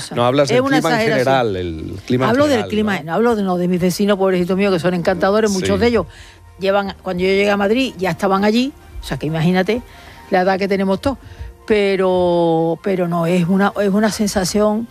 cosa. No, hablas del clima en exageración. general. El clima hablo en general, del clima, ¿no? hablo de mis vecinos, pobrecitos míos, que son encantadores, muchos Sí. de ellos cuando yo llegué a Madrid ya estaban allí, o sea que imagínate la edad que tenemos todos, pero no, es una sensación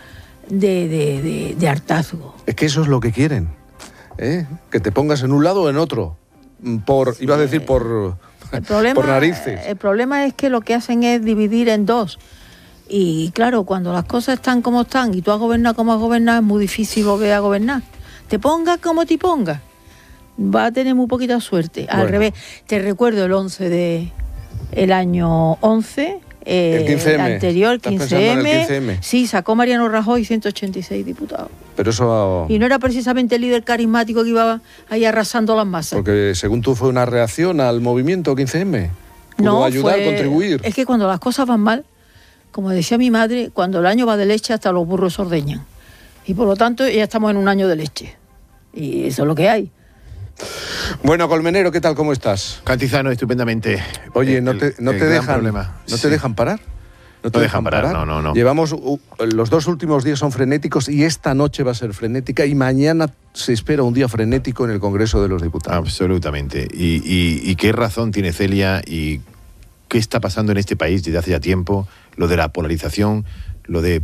de hartazgo. Es que eso es lo que quieren, ¿eh? Que te pongas en un lado o en otro. Iba a decir por narices. El problema es que lo que hacen es dividir en dos. Y claro, cuando las cosas están como están y tú has gobernado como has gobernado, es muy difícil volver a gobernar. Te pongas como te pongas, va a tener muy poquita suerte. Al revés, te recuerdo el 11 el año 11, el 15M. el anterior, ¿Estás pensando en el 15M? Sí, sacó Mariano Rajoy 186 diputados. Pero eso... Y no era precisamente el líder carismático que iba ahí arrasando las masas. Porque según tú fue una reacción al movimiento 15M. ¿Pudo No, ayudar, contribuir? Es que cuando las cosas van mal, como decía mi madre, cuando el año va de leche hasta los burros se ordeñan. Y por lo tanto ya estamos en un año de leche. Y eso es lo que hay. Bueno, Colmenero, ¿qué tal? ¿Cómo estás? Cantizano, estupendamente. Oye, ¿no te dejan parar? ¿No te dejan parar? No. Llevamos... los 2 últimos días son frenéticos y esta noche va a ser frenética y mañana se espera un día frenético en el Congreso de los Diputados. Absolutamente. Y qué razón tiene Celia y qué está pasando en este país desde hace ya tiempo, lo de la polarización, lo de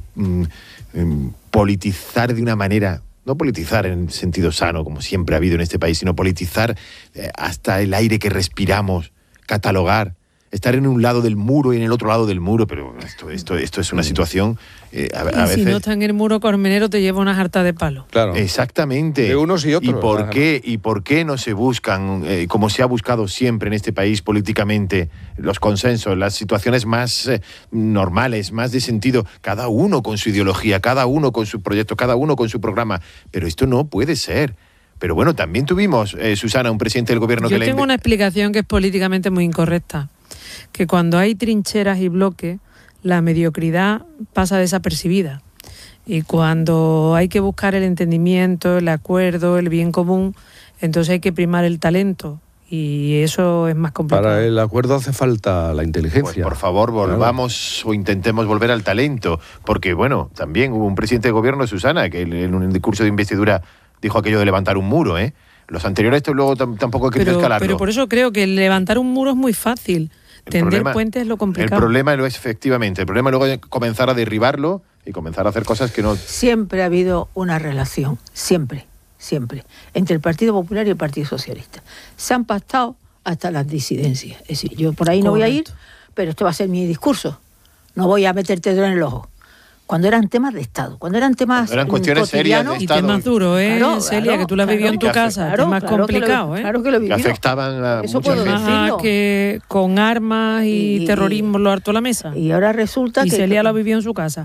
politizar de una manera... No politizar en sentido sano, como siempre ha habido en este país, sino politizar hasta el aire que respiramos, catalogar, estar en un lado del muro y en el otro lado del muro, pero esto es una situación... a veces... Si no está en el muro, Colmenero te lleva una jarta de palo. Claro. Exactamente. De unos y otros. ¿Y por qué no se buscan, como se ha buscado siempre en este país políticamente, los consensos, las situaciones más normales, más de sentido, cada uno con su ideología, cada uno con su proyecto, cada uno con su programa? Pero esto no puede ser. Pero bueno, también tuvimos, Susana, un presidente del gobierno Yo tengo una explicación que es políticamente muy incorrecta. Que cuando hay trincheras y bloques, la mediocridad pasa desapercibida. Y cuando hay que buscar el entendimiento, el acuerdo, el bien común, entonces hay que primar el talento. Y eso es más complicado. Para el acuerdo hace falta la inteligencia. Pues por favor, volvamos o intentemos volver al talento. Porque, bueno, también hubo un presidente de gobierno, Susana, que en un discurso de investidura dijo aquello de levantar un muro, ¿eh? Los anteriores luego tampoco hay que escalarlo. Pero por eso creo que levantar un muro es muy fácil. Tender puentes es lo complicado. El problema lo es, efectivamente. El problema luego es comenzar a derribarlo y comenzar a hacer cosas que no... Siempre ha habido una relación, siempre, entre el Partido Popular y el Partido Socialista. Se han pactado hasta las disidencias. Es decir, yo por ahí no voy a ir, pero esto va a ser mi discurso. No voy a meterte dedo en el ojo. Cuando eran temas de Estado, cuando eran cuestiones serias de Estado. Y temas duros, Celia, que tú las vivido en tu casa, temas complicados, Claro que lo he vivido. Que afectaban a Eso muchas puedo veces. decirlo. Que con armas y terrorismo lo hartó la mesa. Y ahora resulta y que... Celia lo vivió en su casa.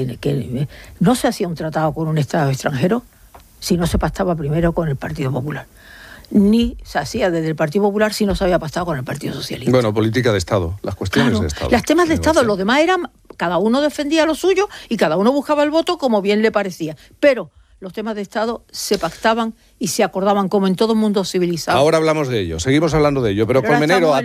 Que no se hacía un tratado con un Estado extranjero si no se pactaba primero con el Partido Popular. Ni se hacía desde el Partido Popular si no se había pactado con el Partido Socialista. Bueno, política de Estado, las cuestiones de Estado. Los temas de Estado, los demás eran... Cada uno defendía lo suyo y cada uno buscaba el voto como bien le parecía. Pero los temas de Estado se pactaban y se acordaban como en todo el mundo civilizado. Ahora hablamos de ello, seguimos hablando de ello. Pero Colmenero,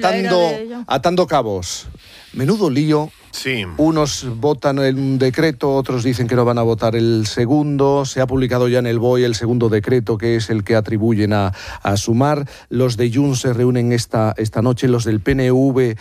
atando cabos. Menudo lío. Sí. Unos votan un decreto, otros dicen que no van a votar el segundo. Se ha publicado ya en el BOE el segundo decreto, que es el que atribuyen a Sumar. Los de Junts se reúnen esta noche. Los del PNV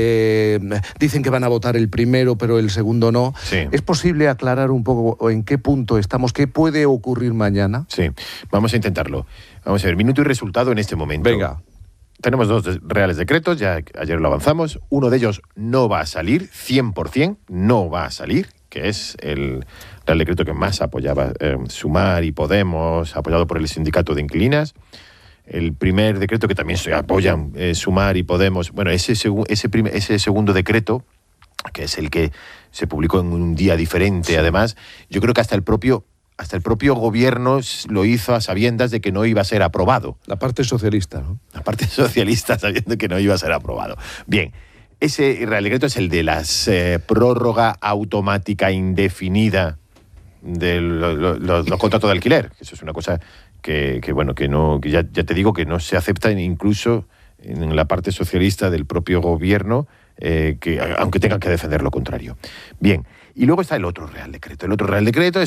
dicen que van a votar el primero, pero el segundo no. Sí. ¿Es posible aclarar un poco en qué punto estamos? ¿Qué puede ocurrir mañana? Sí, vamos a intentarlo. Vamos a ver, minuto y resultado en este momento. Venga. Tenemos 2 reales decretos, ya ayer lo avanzamos. Uno de ellos no va a salir, 100% no va a salir, que es el real decreto que más apoyaba Sumar y Podemos, apoyado por el sindicato de inquilinas. El primer decreto que también se apoyan Sumar y Podemos, bueno, ese segundo decreto, que es el que se publicó en un día diferente, además, yo creo que hasta el propio gobierno lo hizo a sabiendas de que no iba a ser aprobado. La parte socialista, ¿no? La parte socialista sabiendo que no iba a ser aprobado. Bien, ese Real Decreto es el de la prórroga automática indefinida de los contratos de alquiler. Eso es una cosa que ya te digo que no se acepta incluso en la parte socialista del propio gobierno, aunque tengan que defender lo contrario. Bien, y luego está el otro Real Decreto. El otro Real Decreto es